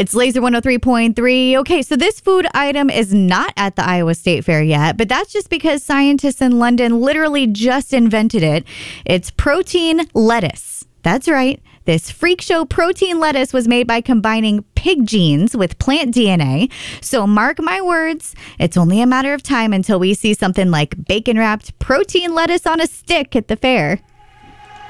It's Laser 103.3. Okay, so this food item is not at the Iowa State Fair yet, but that's just because scientists in London literally just invented it. It's protein lettuce. That's right. This freak show protein lettuce was made by combining pig genes with plant DNA. So mark my words, it's only a matter of time until we see something like bacon-wrapped protein lettuce on a stick at the fair.